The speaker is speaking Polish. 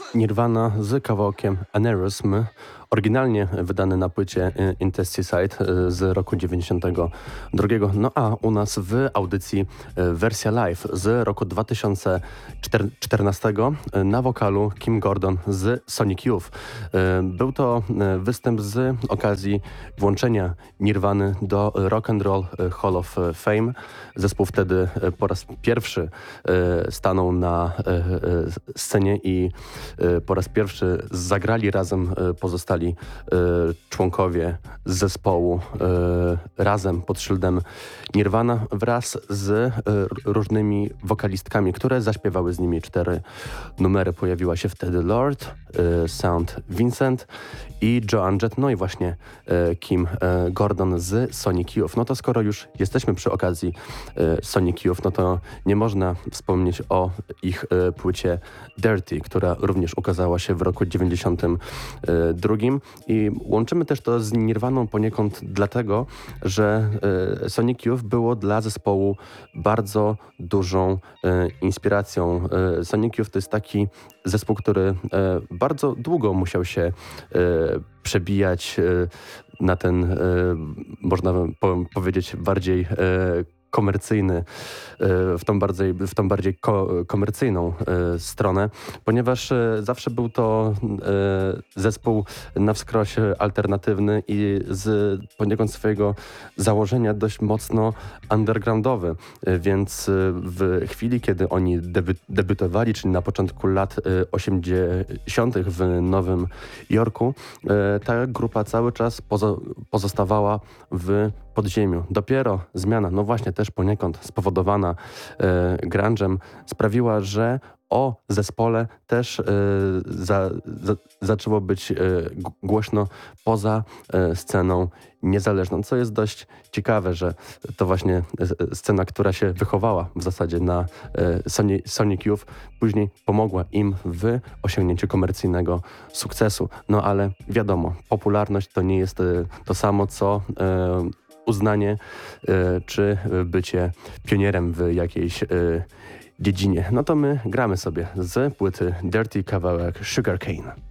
Nirvana z kawałkiem Aneurysm, oryginalnie wydany na płycie Incesticide z roku 92. No a u nas w audycji wersja live z roku 2014 na wokalu Kim Gordon z Sonic Youth. Był to występ z okazji włączenia Nirwany do Rock and Roll Hall of Fame. Zespół wtedy po raz pierwszy stanął na scenie i po raz pierwszy zagrali razem pozostali członkowie zespołu razem pod szyldem Nirvana wraz z różnymi wokalistkami, które zaśpiewały z nimi 4 numery. Pojawiła się wtedy Lord, St. Vincent i Joan Jett, no i właśnie Kim Gordon z Sonic Youth. No to skoro już jesteśmy przy okazji Sonic Youth, no to nie można wspomnieć o ich płycie Dirty, która również ukazała się w roku 92 i łączymy też to z Nirwaną poniekąd dlatego, że Sonic Youth było dla zespołu bardzo dużą inspiracją. Sonic Youth to jest taki zespół, który bardzo długo musiał się przebijać na ten, można powiedzieć, bardziej komercyjny, w tą bardziej komercyjną stronę, ponieważ zawsze był to zespół na wskroś alternatywny i z poniekąd swojego założenia dość mocno undergroundowy, więc w chwili, kiedy oni debiutowali, czyli na początku lat 80. w Nowym Jorku, ta grupa cały czas pozostawała w podziemiu. Dopiero zmiana, no właśnie też poniekąd spowodowana grunge'em, sprawiła, że o zespole też zaczęło być głośno poza sceną niezależną, co jest dość ciekawe, że to właśnie scena, która się wychowała w zasadzie na Sonic Youth, później pomogła im w osiągnięciu komercyjnego sukcesu. No ale wiadomo, popularność to nie jest to samo, co uznanie czy bycie pionierem w jakiejś dziedzinie. No to my gramy sobie z płyty Dirty kawałek Sugarcane.